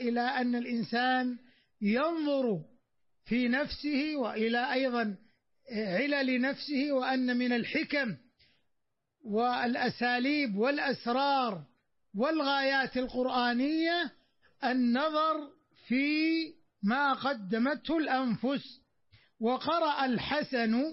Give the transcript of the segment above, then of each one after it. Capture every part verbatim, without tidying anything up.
إلى أن الإنسان ينظر في نفسه وإلى أيضا علل نفسه، وأن من الحكم والأساليب والأسرار والغايات القرآنية النظر في ما قدمته الأنفس. وقرأ الحسن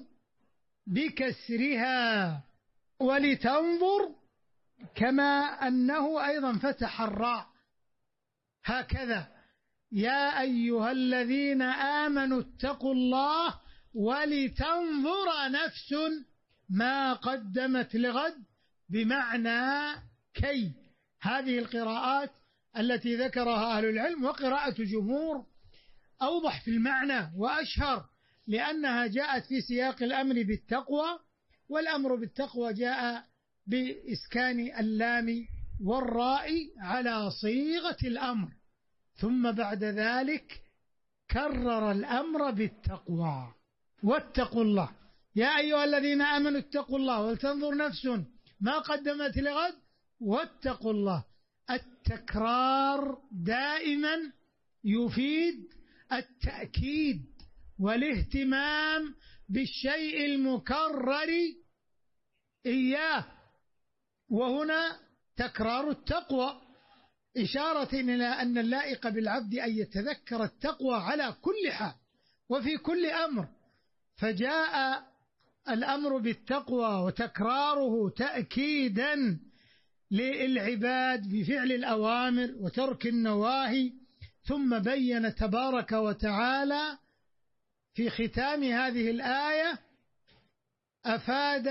بكسرها ولتنظر، كما أنه أيضا فتح الراء هكذا: يا أيها الذين آمنوا اتقوا الله ولتنظر نفس ما قدمت لغد، بمعنى كي. هذه القراءات التي ذكرها أهل العلم، وقراءة جمهور أوضح في المعنى وأشهر، لأنها جاءت في سياق الأمر بالتقوى، والأمر بالتقوى جاء بإسكان اللام والراء على صيغة الأمر، ثم بعد ذلك كرر الأمر بالتقوى. واتقوا الله يا أيها الذين آمنوا اتقوا الله ولتنظر نفس ما قدمت لغد واتقوا الله. التكرار دائما يفيد التأكيد والاهتمام بالشيء المكرر إياه، وهنا تكرار التقوى إشارة إلى أن اللائق بالعبد أن يتذكر التقوى على كل حال وفي كل أمر، فجاء الأمر بالتقوى وتكراره تأكيدا للعباد بفعل الأوامر وترك النواهي. ثم بين تبارك وتعالى في ختام هذه الآية، أفاد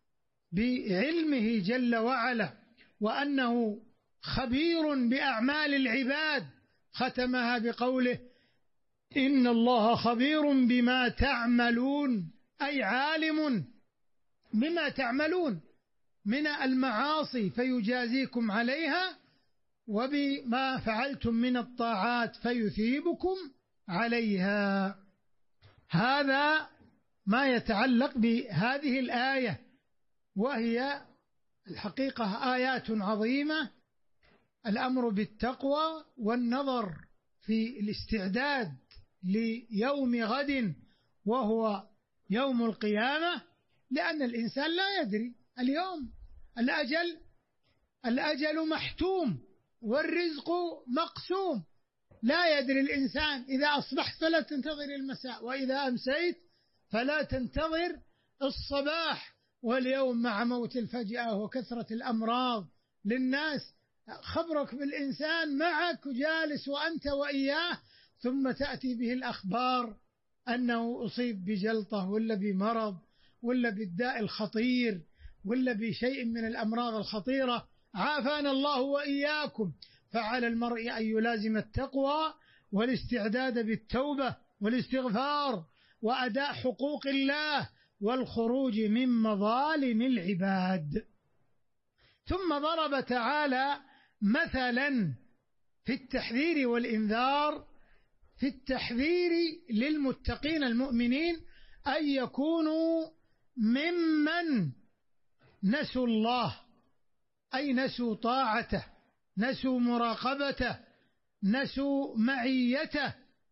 بعلمه جل وعلا وأنه خبير بأعمال العباد، ختمها بقوله إن الله خبير بما تعملون، أي عالم بما تعملون من المعاصي فيجازيكم عليها، وبما فعلتم من الطاعات فيثيبكم عليها. هذا ما يتعلق بهذه الآية، وهي الحقيقة آيات عظيمة. الأمر بالتقوى والنظر في الاستعداد ليوم غد وهو يوم القيامة، لأن الإنسان لا يدري اليوم. الأجل الأجل محتوم والرزق مقسوم، لا يدري الإنسان. إذا أصبحت فلا تنتظر المساء، وإذا أمسيت فلا تنتظر الصباح. واليوم مع موت الفجأة وكثرة الأمراض للناس، خبرك بالإنسان معك جالس وأنت وإياه، ثم تأتي به الأخبار أنه أصيب بجلطة ولا بمرض ولا بالداء الخطير ولا بشيء من الأمراض الخطيرة، عافانا الله وإياكم. فعلى المرء أن يلازم التقوى والاستعداد بالتوبة والاستغفار وأداء حقوق الله والخروج من مظالم العباد. ثم ضرب تعالى مثلا في التحذير والإنذار، في التحذير للمتقين المؤمنين أن يكونوا ممن نسوا الله، أي نسوا طاعته، نسوا مراقبته، نسوا معيته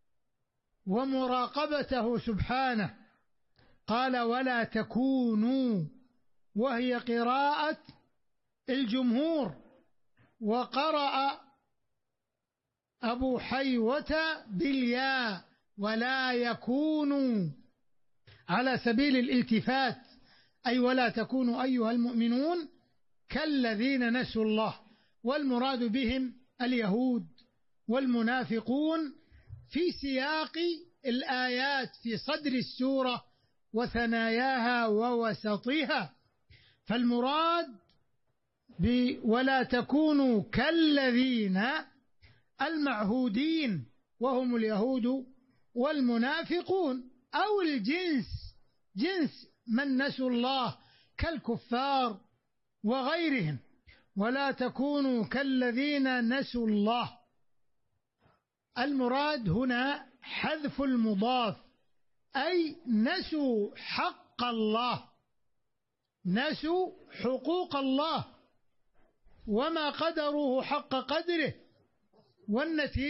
ومراقبته سبحانه. قال ولا تكونوا، وهي قراءة الجمهور، وقرأ أبو حيوة بالياء ولا يكونوا على سبيل الالتفات، أي ولا تكونوا أيها المؤمنون كالذين نسوا الله، والمراد بهم اليهود والمنافقون في سياق الآيات في صدر السورة وثناياها ووسطها. فالمراد ولا تكونوا كالذين المعهودين، وهم اليهود والمنافقون، أو الجنس، جنس من نسوا الله كالكفار وغيرهم. ولا تكونوا كالذين نسوا الله، المراد هنا حذف المضاف، أي نسوا حق الله، نسوا حقوق الله وما قدروه حق قدره، والنتيجة